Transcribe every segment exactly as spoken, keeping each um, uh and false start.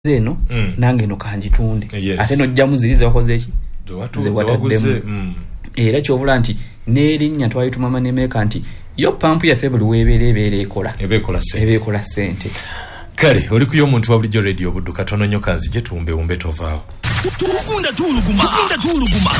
zeno mm. nange no kanjitunde yes. ate no jamu zilize wakoze eki ze wataddemu mm. era kyovula nti n'erinnya twayituma manemeka nti yo pampu ya febulu webere ebere ekola ebe ekola sente ebe ekola sente kale oli kuyo omuntu wa bulijjo radio budduka tono nnyo kanzi gye tumbe umbe tovaawo tukunda tuluguma tukunda tuluguma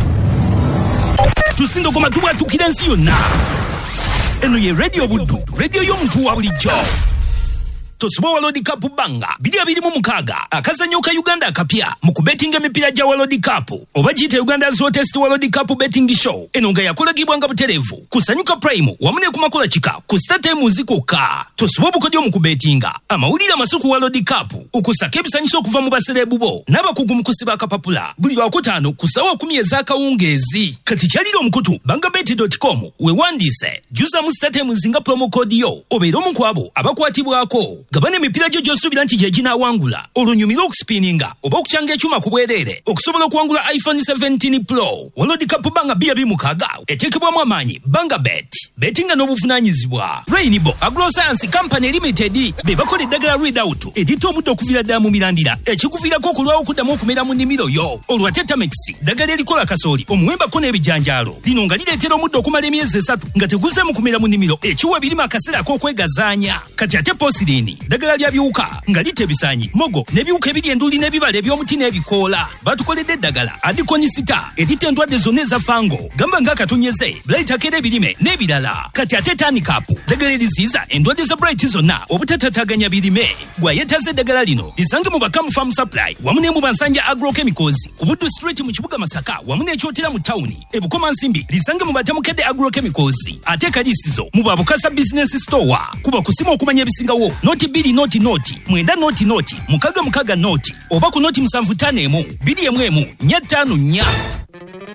tusindo koma tuba tukira nsi yonna eno ye radio buddu radio y'omuntu wa bulijjo Tosuba World Cup banga bidi abiri mu mukaga akazanyo ka Uganda akapya mu kubetinga emipira gya World Cup obajite Uganda's hottest World Cup betting show enonga yakolagibwanga buterevu kusanyuka prime wamune kumakola chika ku start time zikoka tosuba bukodyo mu kubetinga amawulira masuku World Cup ukusaka ebisanyiso okuva mu baserebu bo n'abakugu mu kusiba akapapula buli lwakutaano kusawa kumi ez'akawungeezi kati kyalira omukutu bangabet dot com we wandise juza mu start time zinga promo code yo obeera omu kwabo abakwatibwako gabane mipira gyo gyosubira nti gye ginawangula olunyumira okuspininga oba okukyanga ekyuma ku bwereere okusobola okuwangula iPhone seventeen Pro World Cup banga bya bimukaga eteekebwamu amaanyi banga bet betinga n'obuvunaanyizibwa Rainbow Agroscience Company Limited be bakola eddagala readout edita omuddo okuviira ddala mu mirandira ekikuviirako okulwawo okuddamu okumera mu nnimiro yo olwa Tetramex ddagala erikola kasooli omuwembako n'ebijanjaalo lino nga lireetera omuddo okumala emyezi esatu nga teguze mu kumera mu nnimiro ekiwa birima akaseera ak'okwegazaanya kati ate Posilini ddagala lya biwuka nga litebisanyi mogo n'ebiwuka ebiri enduli n'ebibala eby'omuti n'ebikoola batukoledde eddagala adikonisita erita endwadde zonna eza fango gamba ng'akatonyeze bright akera ebirime n'ebirala kati ate tanikapu ddagala eriziiza endwadde za bright zonna obutatataganya birime gwayetaze eddagala lino lisange mu bakamu farm supply wamu ne mu bansanja agrochemicals ku Buddu street mu kibuga Masaka wamu n'ekyotera mu tawuni ebukoma nsimbi lisange mu batamukedde agrochemicals ate kaliisizo mu babukasa business store kuba kusima okumanya ebisingawo noti biri noti noti mwenda noti noti mukaga mukaga noti oba ku noti musanvu ttaano emu biri emu emu nnya ttaano nnya